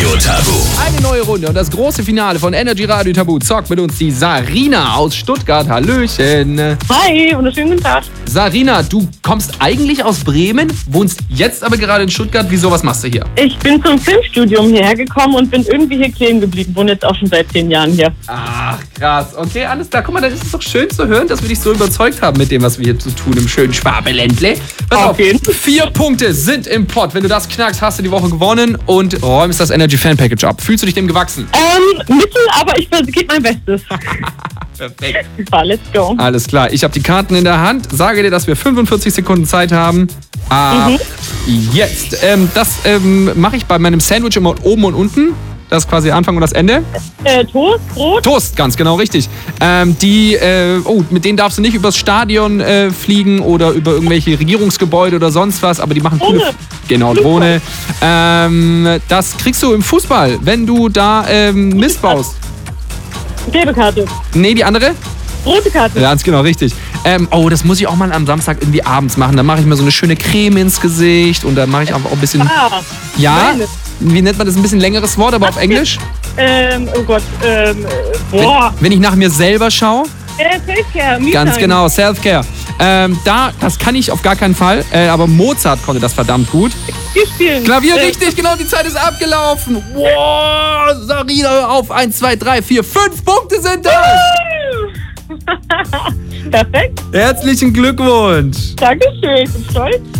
Radio Tabu. Eine neue Runde und das große Finale von Energy Radio Tabu zockt mit uns die Sarina aus Stuttgart. Hallöchen. Hi, wunderschönen guten Tag. Sarina, du kommst eigentlich aus Bremen, wohnst jetzt aber gerade in Stuttgart. Wieso, was machst du hier? Ich bin zum Filmstudium hierher gekommen und bin irgendwie hier kleben geblieben. Wohne jetzt auch schon seit 10 Jahren hier. Ach, krass. Okay, alles klar. Guck mal, dann ist es doch schön zu hören, dass wir dich so überzeugt haben mit dem, was wir hier zu tun im schönen Schwabeländle. Pass auf, 4 Punkte sind im Pott. Wenn du das knackst, hast du die Woche gewonnen und räumst das Energy Fan Package ab. Fühlst du dich dem gewachsen? Mittel, aber ich gebe mein Bestes. Perfekt. Super, let's go. Alles klar. Ich habe die Karten in der Hand. Sage dir, dass wir 45 Sekunden Zeit haben. Jetzt. Das mache ich bei meinem Sandwich immer oben und unten. Das ist quasi der Anfang und das Ende. Toast, Brot. Toast, ganz genau, richtig. Mit denen darfst du nicht übers Stadion fliegen oder über irgendwelche Regierungsgebäude oder sonst was, aber die machen coole... Drohne. Genau, Drohne. Das kriegst du im Fußball, wenn du da Mist baust. Gelbe Karte. Nee, die andere? Rote Karte. Ganz genau, richtig. Das muss ich auch mal am Samstag irgendwie abends machen. Da mache ich mir so eine schöne Creme ins Gesicht und dann mache ich auch ein bisschen... Ja, meine. wie nennt man das? Ein bisschen längeres Wort, aber auf Englisch? Oh Gott, boah. Wenn ich nach mir selber schaue? Selfcare, Ganz genau, Self-Care. Das kann ich auf gar keinen Fall, aber Mozart konnte das verdammt gut. Wir spielen. Klavier, richtig, genau, die Zeit ist abgelaufen. Wow, Sarina, hör auf. 1, 2, 3, 4, 5 Punkte sind das. Perfekt. Herzlichen Glückwunsch. Dankeschön, ich bin stolz.